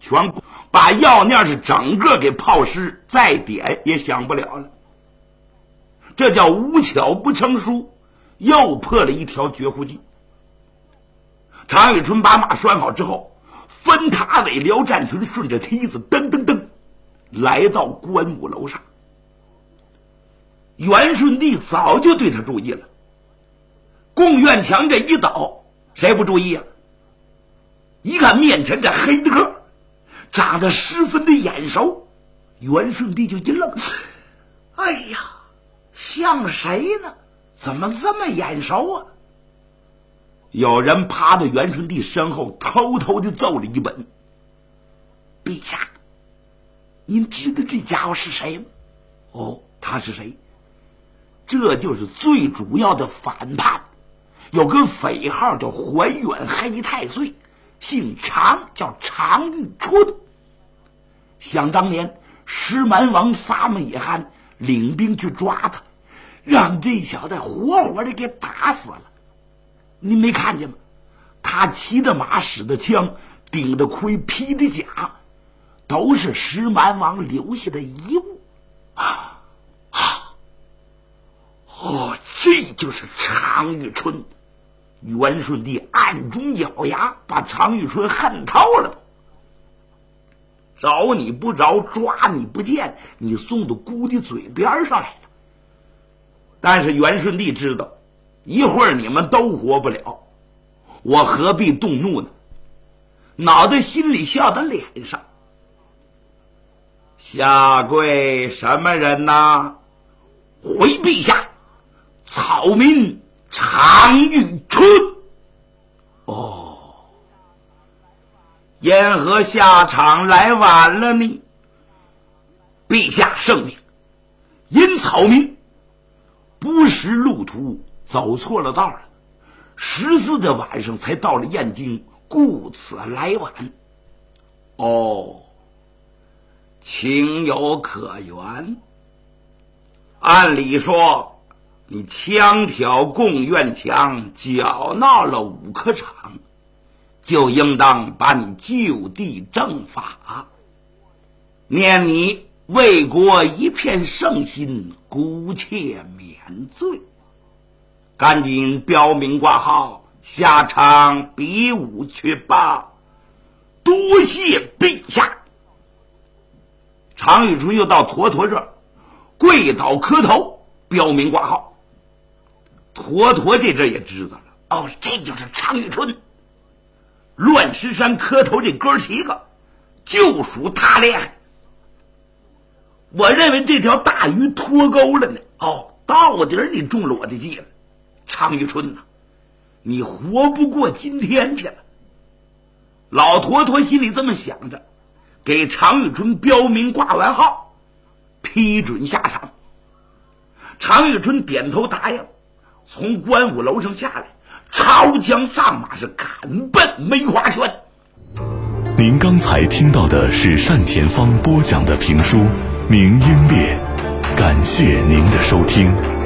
全把药念是整个给泡湿，再点也想不了了。这叫无巧不成书，又破了一条绝户计。常遇春把马拴好之后，分塔尾撩战群，顺着梯子噔噔噔来到官武楼上。袁顺帝早就对他注意了，贡院墙这一倒，谁不注意啊？一看面前这黑的个长得十分的眼熟，袁顺帝就一愣，哎呀，像谁呢？怎么这么眼熟啊？有人趴到袁顺帝身后偷偷的奏了一本：陛下，您知道这家伙是谁吗？哦，他是谁？这就是最主要的反叛，有个匪号叫怀远黑太岁，姓常，叫常遇春。想当年石蛮王撒木野汗领兵去抓他，让这小子活活的给打死了。你没看见吗？他骑的马，使的枪，顶的盔，披的甲，都是石蛮王留下的遗物哦，这就是常遇春。袁顺帝暗中咬牙，把常遇春恨透了。找你不着，抓你不见，你送到姑的嘴边上来了。但是袁顺帝知道，一会儿你们都活不了，我何必动怒呢？脑袋心里笑到脸上。下跪什么人呐？回陛下，草民常遇春。哦，言何下场来晚了呢？陛下圣明，因草民不识路途，走错了道了，14的晚上才到了燕京，故此来晚。哦，情有可原。按理说，你枪挑贡院墙，搅闹了5科场，就应当把你就地正法。念你为国一片圣心，姑且免罪，赶紧标明挂号，下场比武去吧。多谢陛下。常遇春又到坨坨这儿，跪倒磕头，标明挂号。坨坨这阵也知道了，哦，这就是常遇春。乱石山磕头这哥几个，就属他厉害。我认为这条大鱼脱钩了呢。哦，到底你中了我的计了，常遇春呐，你活不过今天去了。老坨坨心里这么想着，给常遇春标明挂完号，批准下场。常遇春点头答应，从官武楼上下来，超将上马，是赶奔梅花圈。 您刚才听到的是单田芳播讲的评书《明英烈》，感谢您的收听。